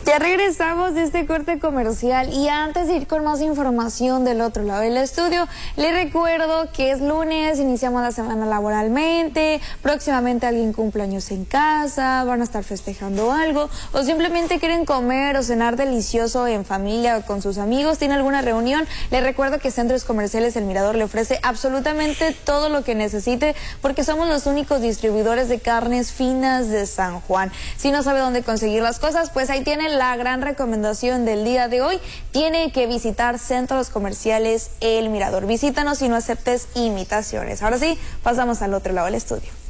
Ya regresamos de este corte comercial y antes de ir con más información del otro lado del estudio, les recuerdo que es lunes, iniciamos la semana laboralmente, próximamente alguien cumple años en casa, van a estar festejando algo o simplemente quieren comer o cenar delicioso en familia o con sus amigos, tiene alguna reunión, les recuerdo que Centros Comerciales El Mirador le ofrece absolutamente todo lo que necesite porque somos los únicos distribuidores de carnes finas de San Juan. Si no sabe dónde conseguir las cosas, pues ahí tiene la gran recomendación del día de hoy. Tiene que visitar Centros Comerciales El Mirador. Visítanos y no aceptes imitaciones. Ahora sí, pasamos al otro lado del estudio.